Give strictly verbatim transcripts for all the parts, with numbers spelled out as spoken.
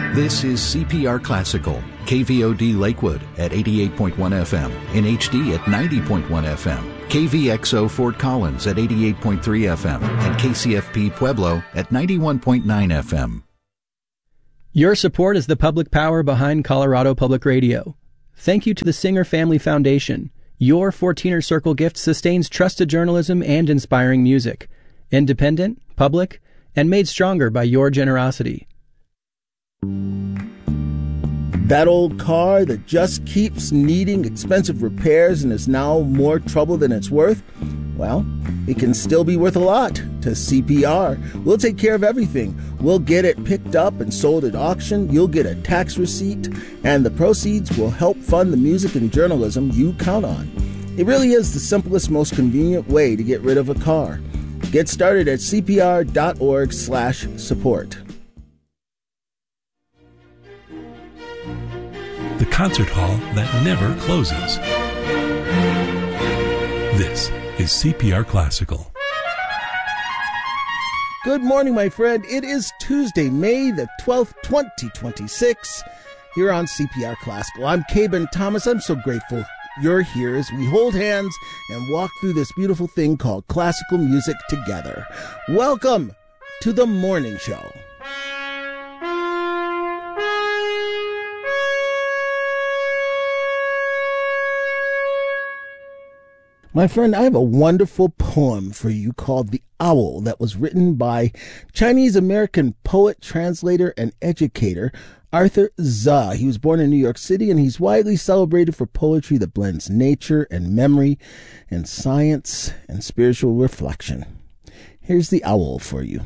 This is C P R Classical, K V O D Lakewood at eighty-eight point one F M, in H D at ninety point one F M, K V X O Fort Collins at eighty-eight point three F M, and K C F P Pueblo at ninety-one point nine F M. Your support is the public power behind Colorado Public Radio. Thank you to the Singer Family Foundation. Your fourteener Circle gift sustains trusted journalism and inspiring music. Independent, public, and made stronger by your generosity. That old car that just keeps needing expensive repairs and is now more trouble than it's worth? Well, it can still be worth a lot to C P R. We'll take care of everything. We'll get it picked up and sold at auction. You'll get a tax receipt, and the proceeds will help fund the music and journalism you count on. It really is the simplest, most convenient way to get rid of a car. Get started at C P R dot org slash support. The concert hall that never closes. This is C P R Classical. Good morning, my friend. It is Tuesday, May the twelfth, twenty twenty-six, here on C P R Classical. I'm Caben Thomas. I'm so grateful you're here as we hold hands and walk through this beautiful thing called classical music together. Welcome to the morning show. My friend, I have a wonderful poem for you called The Owl that was written by Chinese-American poet, translator, and educator Arthur Za. He was born in New York City, and he's widely celebrated for poetry that blends nature and memory and science and spiritual reflection. Here's The Owl for you.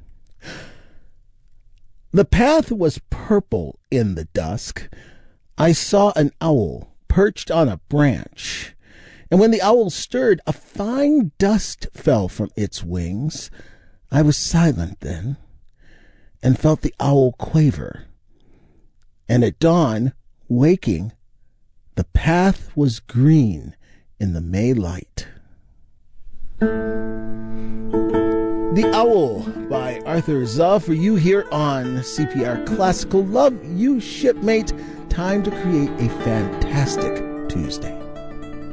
The path was purple in the dusk. I saw an owl perched on a branch. And when the owl stirred, a fine dust fell from its wings. I was silent then, and felt the owl quaver. And at dawn, waking, the path was green in the May light. The Owl by Arthur Za for you here on C P R Classical. Love you, shipmate. Time to create a fantastic Tuesday.